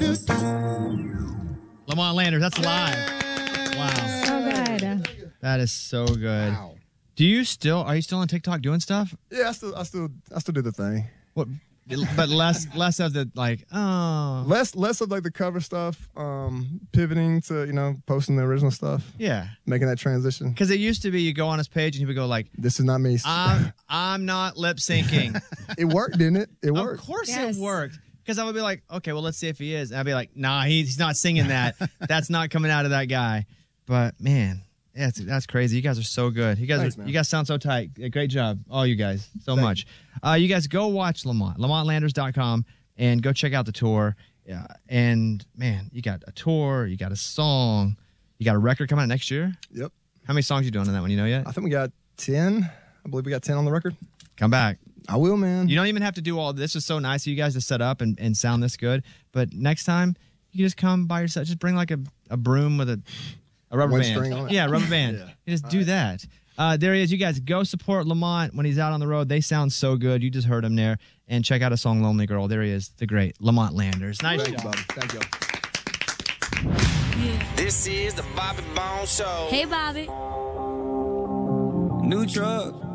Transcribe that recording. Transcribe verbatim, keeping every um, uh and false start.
Lamont Landers, that's live. Wow. So good. That is so good. Wow. Do you still, are you still on TikTok doing stuff? Yeah, I still, I still, I still do the thing. What? But less, less of the like, oh. Less, less of like the cover stuff. Um, pivoting to you know posting the original stuff. Yeah. Making that transition. Because it used to be you go on his page and he would go like, "This is not me." I'm, I'm not lip syncing. It worked, didn't it? It worked. Of course Yes. it worked. Because I would be like, okay, well, let's see if he is. And I'd be like, nah, he's not singing that. That's not coming out of that guy. But man, yeah, it's, that's crazy. You guys are so good. You guys, Thanks, are, man. you guys sound so tight. Great job, all you guys, so Thank much. You. Uh, you guys go watch Lamont, Lamont Landers dot com, and go check out the tour. Yeah, and man, you got a tour, you got a song, you got a record coming out next year. Yep. How many songs you doing on that one? You know yet? I think we got ten. I believe we got ten on the record. Come back. I will, man. You don't even have to do all this. Is so nice of you guys to set up and, and sound this good. But next time, you can just come by yourself. Just bring like a, a broom with a, a rubber One band. string on it. Yeah, rubber band. Yeah. You just do that. Uh, there he is. You guys go support Lamont when he's out on the road. They sound so good. You just heard him there. And check out a song, Lonely Girl. There he is, the great Lamont Landers. Nice Thank you, job. Bobby. Thank you. This is the Bobby Bone Show. Hey, Bobby. New truck.